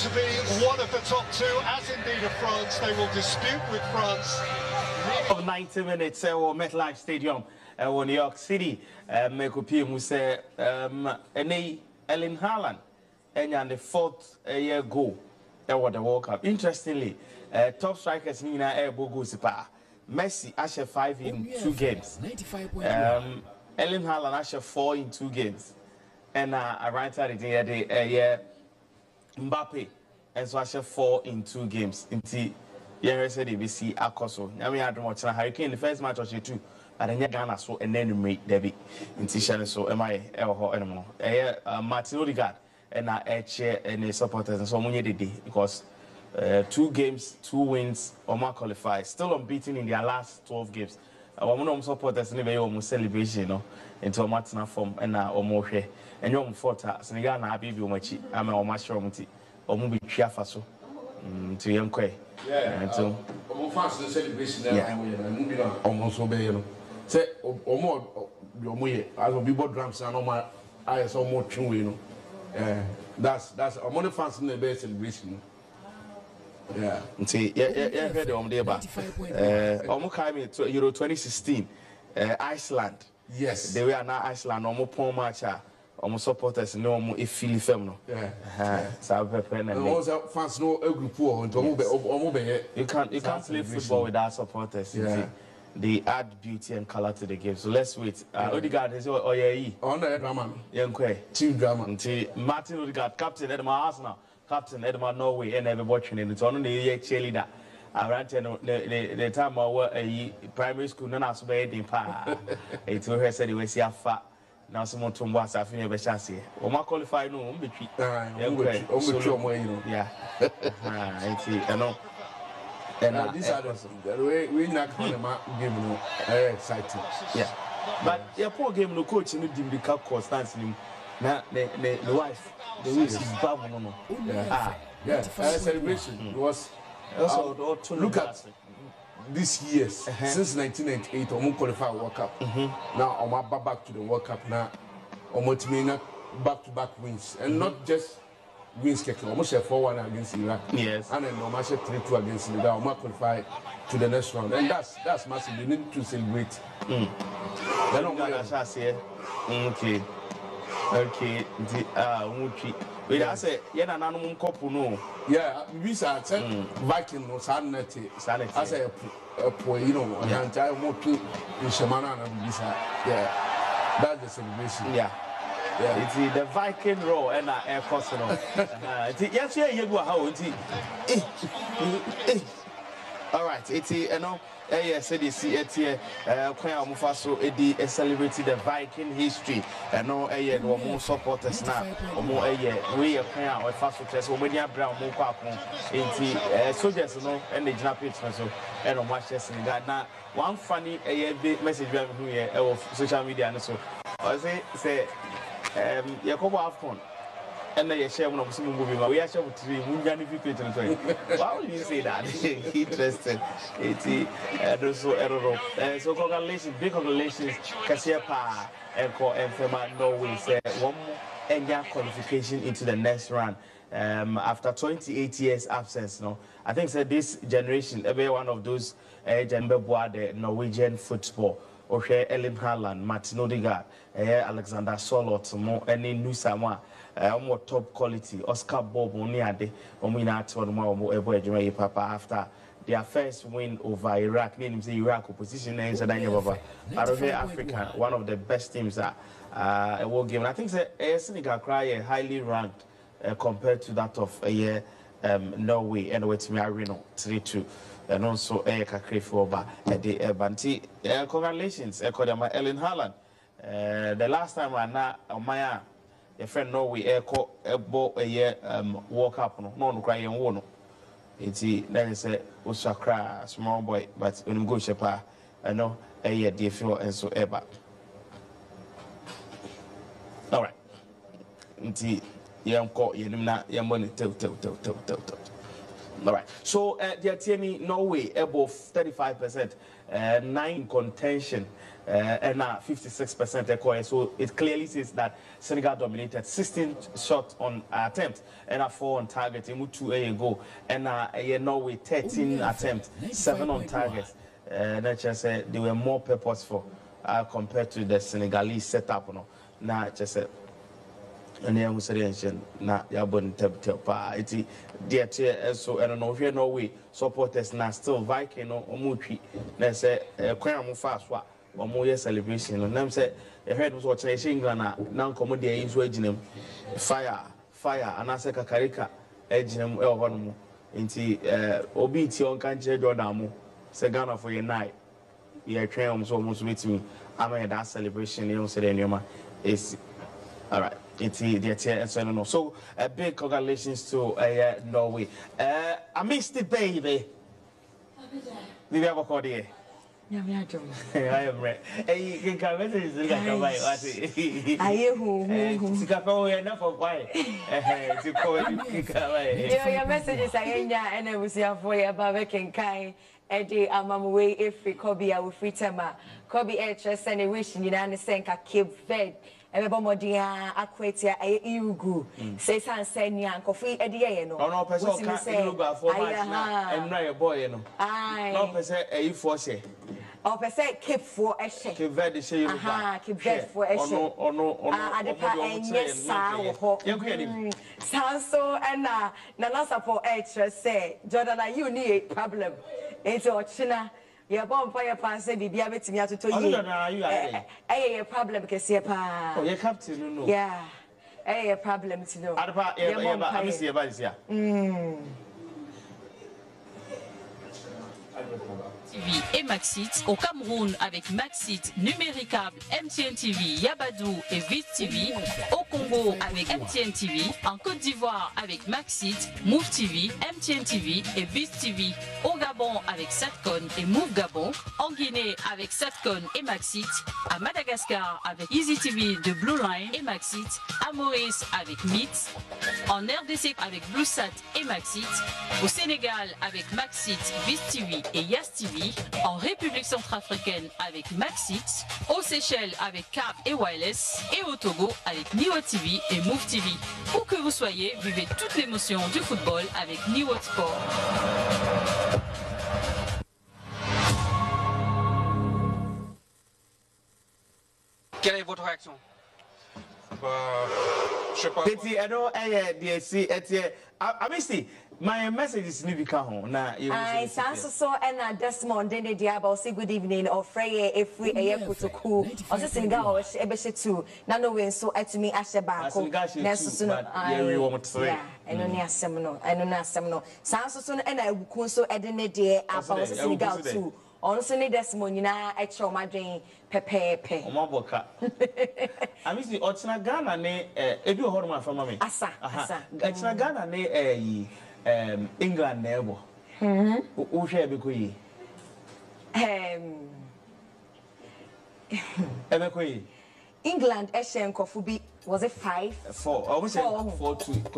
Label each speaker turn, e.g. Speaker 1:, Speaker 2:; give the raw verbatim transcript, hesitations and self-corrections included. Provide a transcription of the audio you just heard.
Speaker 1: to be one of the top two, as indeed of France. They will dispute with France.
Speaker 2: Of ninety minutes, uh, or MetLife Stadium, uh, New York City, Mekopi who say, um, Ene Erling Haaland, and the fourth year goal, that was the World Cup. Interestingly, uh, top strikers Nina Erbo Gusipa, Messi, Asher five in two games, um, Erling Haaland, Asher four in two games, and uh, I write out it here, the uh, yeah, Mbappe, and so Asher four in two games. Inti, yeah, said A B C Akoso. I mean, I don't watch Hurricane the first match or two, but then Ghana so and then make Debbie in Tishan. So am I ever anymore? Eh, Martin Odegaard and I chair and the supporters and so many day because uh, two games, two wins, Oma qualified, still unbeaten in their last twelve games. Our uh, supporters never almost celebration, you know, into a Martina form and now almost here. And you're on Forta, Senegal, I be Machi, I'm a match from T or movie Chiafaso to young Quay.
Speaker 3: Yeah, and so almost fast the celebration there, moving on almost obey, you know. Say, or more, your way, as will be both drums and all my eyes are more true, you know. Yeah, that's that's a money fans in the best celebration. Yeah,
Speaker 2: see, yeah, yeah, yeah, heard on there, but uh, almost came to Euro twenty sixteen, uh, Iceland.
Speaker 3: Yes,
Speaker 2: they were now Iceland, almost poor match. Almost supporters no more if Philly film no. Yeah. So and
Speaker 3: also fans no a group poor and
Speaker 2: you can't you can't play football without supporters. Yeah. They add beauty and color to the game. So let's wait. Uh, Odegaard is oh yeah.
Speaker 3: On the drama.
Speaker 2: Young Quay.
Speaker 3: Team drama.
Speaker 2: Until Martin Odegaard, captain Edmund Arsenal, captain Edmund Norway, and every watching in it's on the year cheerleader. I ran to the the time I was a primary school, none of us in pa. It told her said he was here fat. Now someone to watch I feel better say. O ma qualify no, on be treat.
Speaker 3: Ah, on be on be treat more, you know.
Speaker 2: Yeah. Ah, I see. I know.
Speaker 3: And these are the way we not on the game no. Very exciting.
Speaker 2: Yeah. But yeah, poor game no coach no dim the cap Constance him. Na the the wife, the way is bad no no.
Speaker 3: Ah, yeah. Celebration. It was also look at this years uh-huh. Since nineteen ninety-eight, Omo qualified World Cup. Mm-hmm. Now Omo back to the World Cup now. Omo Timina back-to-back wins, and mm-hmm. Not just wins. Keke Omo share four one against Iraq.
Speaker 2: Yes.
Speaker 3: And then Omo share three two against Senegal. Omo qualified to the next round, and that's that's massive. They need to celebrate.
Speaker 2: Mm. Then Omo say, okay, okay, ah, okay. Wait, I say, yeah, na nanu mkopu no.
Speaker 3: Yeah, we say Viking no sanity, sanity. I say a po, you know, and I want to in Shamana and Bisa. Yeah, that's the celebration.
Speaker 2: Yeah, yeah. It's the Viking row and a air cost. Yes, yeah, you go how it is. All right, it's you know. Yes, said you see it here. Kwaya Mufaso Edi celebrated the Viking history. And no, eh, no more supporters now. Or more, eh, we are Kwaya or fast success. Or when you are brown, more quackon. Eighty soldiers, no, and the Jana pitch, so and on matches in that. Now, one funny eh message we have here of social media and so. I say, say, um, Yakobo Afcon. And they share one of some movie. We are showing to Munjani people. Why would you say that? Interesting. It's also error. So congratulations, big congratulations, Kasiepa and Fema Norway say one more Enya qualification into the next round. Um, after twenty-eight years absence, no, I think so this generation, every one of those uh, the Norwegian football. Or Erling Haaland, Martin Odegaard, Alexander Sørloth, more any new Samoa, more top quality. Oscar Bob Oniade, Omina Tonmo, more Papa after their first win over Iraq. Names the Iraq opposition names and Baba. Out of Africa, one of the best teams that uh, a world game. And I think the Senegal cry highly ranked uh, compared to that of a year um, Norway and with me Reno three two. And also a kakre for ba the banti congratulations ekodama Erling Haaland. The last time I na Maya your friend Norway echo ebo a year um World Cup no no cry yen wo no enti na say usakra small boy but when go shepa I know a year dey feel and so eba. All right enti yam ko yenim na yam money tel tel tel tel tel. All right. So uh, the Atieni Norway above thirty-five percent, uh, nine contention. and now fifty-six percent echo. So it clearly says that Senegal dominated sixteen shots on attempt and a four on target. And two a goal and uh, Norway thirteen attempts, seven on target. And uh, just say they were more purposeful uh, compared to the Senegalese setup. No, now just say. And then we said, "Na yabon tep tep pa." Iti dear tier so I don't know if you know we supporters now still Viking no omuchi. They say kwan mo fast wa omo ye celebration. And them say I heard was watching England na now come there is waging fire fire and I say kakarika ejinem e ho no mo. Inti obi ti on kan che Jordan mo say Ghana for your night. Yeah, twan so almost with me. I mean that celebration you say the name is all right. It's the so no. So a big congratulations to uh, Norway. Uh, I missed it, baby. Did you have a call here?
Speaker 4: Yeah,
Speaker 2: I am right. Hey, you can message the guy.
Speaker 4: I hear who
Speaker 2: who who enough of why. To call
Speaker 4: your messages I and I was here for your barbecue kind. Eddie Amamwe if we Kobe our free tema. Kobe H and a wish in the Senka Cape Verde. Everybody akwetia irugu say san senya kofi ediye no
Speaker 2: no person can irugu for match na emra ye boy no no person e force
Speaker 4: o person keep for ehye
Speaker 2: keep verde say irugu
Speaker 4: aha keep verde for ehye
Speaker 2: ono ono ono
Speaker 4: adepa enye sa wo ho san so na na na support h say Jordan you need problem into ochina your bomb fire pass say bibia betimi atoto yi eh eh problem kese pa
Speaker 2: oh you captain no
Speaker 4: yeah eh problem to know
Speaker 2: adapa eh eh am see e ba this ya
Speaker 4: mm
Speaker 5: T V et Maxit au Cameroun avec Maxit, Numéricable, M T N T V, Yabadoo et Viz T V, au Congo avec M T N T V, en Côte d'Ivoire avec Maxit, Move T V, M T N T V et Viz T V, au Gabon avec Satcon et Move Gabon, en Guinée avec Satcon et Maxit, à Madagascar avec Easy T V de Blue Line et Maxit, à Maurice avec Mix, en R D C avec BlueSat et Maxit, au Sénégal avec Maxit, Viz T V et Yas T V, en République centrafricaine avec Maxit, aux Seychelles avec Cap et Wireless et au Togo avec Niwo T V et Move T V. Où que vous soyez, vivez toute l'émotion du football avec Niwo Sport.
Speaker 6: Quelle est votre réaction?
Speaker 1: Bah, je sais pas.
Speaker 2: Petit, I know, eh, D C, eh, I miss my message is Nivika home. Now, you
Speaker 4: I sanso so and Desmond Dene Diabo say good evening or Frey if we a protocol or the Senegal or Ebeshe too. Nano win so at me Ashaba. Yeah, and only a seminal, and only a seminal. Sanso soon and I will so Edene dear about Senegal too. Also, need Desmond, you know, I show my dream, Pepe, Pepe.
Speaker 2: Omaboka. I miss the Ochina Ghana, ne, Edu Horma from me.
Speaker 4: Asa, Asa.
Speaker 2: Ochina Ghana, ne, um, England, neighbor.
Speaker 4: Hmm.
Speaker 2: Who share Bequee?
Speaker 4: Um,
Speaker 2: Ebequee.
Speaker 4: England, Eshen Kofubi, was it five?
Speaker 2: Four, I was four, two.